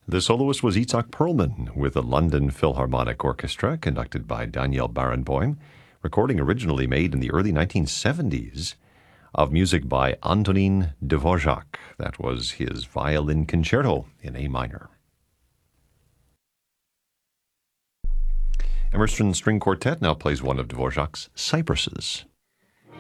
The soloist was Itzhak Perlman with the London Philharmonic Orchestra, conducted by Daniel Barenboim, recording originally made in the early 1970s of music by Antonin Dvorak. That was his violin concerto in A minor. Emerson String Quartet now plays one of Dvorak's Cypresses.